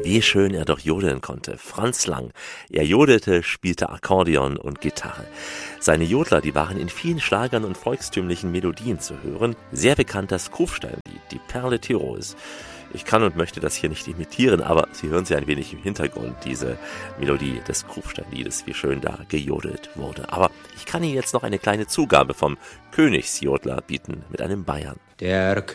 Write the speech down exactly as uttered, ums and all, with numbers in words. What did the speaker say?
Wie schön er doch jodeln konnte. Franz Lang. Er jodelte, spielte Akkordeon und Gitarre. Seine Jodler, die waren in vielen Schlagern und volkstümlichen Melodien zu hören. Sehr bekannt das Kufsteinlied, die Perle Tirols. Ich kann und möchte das hier nicht imitieren, aber Sie hören sie ein wenig im Hintergrund, diese Melodie des Kufsteinliedes, wie schön da gejodelt wurde. Aber ich kann Ihnen jetzt noch eine kleine Zugabe vom Königsjodler bieten mit einem Bayern. Der